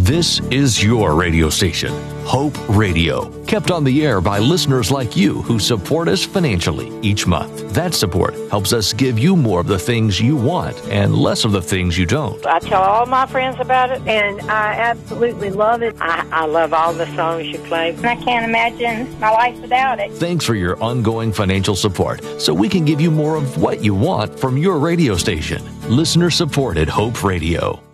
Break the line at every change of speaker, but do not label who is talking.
This is your radio station, Hope Radio, kept on the air by listeners like you who support us financially each month. That support helps us give you more of the things you want and less of the things you don't.
I tell all my friends about it,
and I absolutely love it.
I love all the songs you play.
And I can't imagine my life without it.
Thanks for your ongoing financial support so we can give you more of what you want from your radio station. Listener-supported Hope Radio.